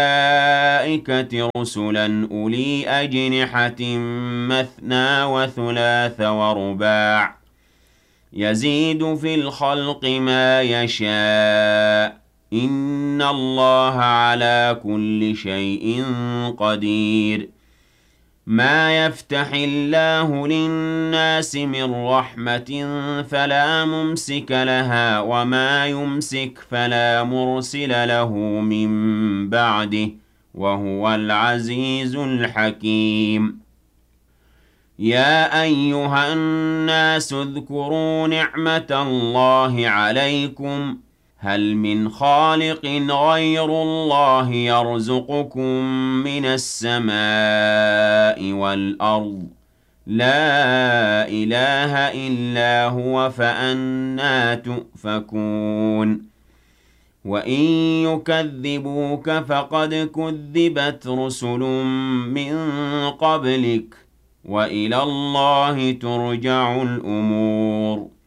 الْمَلَائِكَةِ رُسُلًا أُولِي أَجْنِحَةٍ مَّثْنَىٰ وَثُلَاثَ وَرُبَاعَ ۚ يَزِيدُ فِي الْخَلْقِ مَا يَشَاءُ ۚ إِنَّ اللَّهَ عَلَىٰ كُلِّ شَيْءٍ قَدِيرٌ مَا يَفْتَحِ اللَّهُ لِلنَّاسِ مِن رَّحْمَةٍ فَلَا مُمْسِكَ لَهَا ۖ وَمَا يُمْسِكْ فَلَا مُرْسِلَ لَهُ مِن بَعْدِهِ ۚ وَهُوَ الْعَزِيزُ الْحَكِيمُ يَا أَيُّهَا النَّاسُ اذْكُرُوا نِعْمَةَ اللَّهِ عَلَيْكُمْ ۚ هَلْ مِنْ خَالِقٍ غَيْرُ اللَّهِ يَرْزُقُكُم مِّنَ السَّمَاءِ وَالْأَرْضِ ۚ لَا إِلَٰهَ إِلَّا هُوَ ۖ فَأَنَّىٰ تُؤْفَكُونَ وَإِن يُكَذِّبُوكَ فَقَدْ كُذِّبَتْ رُسُلٌ مِّن قَبْلِكَ ۚ وَإِلَى اللَّهِ تُرْجَعُ الْأُمُورُ